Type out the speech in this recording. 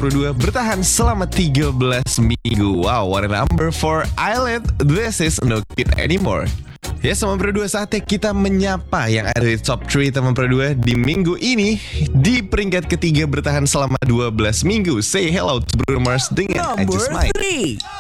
52 bertahan selama 13 minggu. Wow, what a number for Island. This is no kid anymore. Ya, teman Pro 2, saatnya kita menyapa yang ada di top 3 teman Pro 2 di minggu ini. Di peringkat ketiga bertahan selama 12 minggu. Say hello to Bruno Mars dengan I Number Just Might. 3.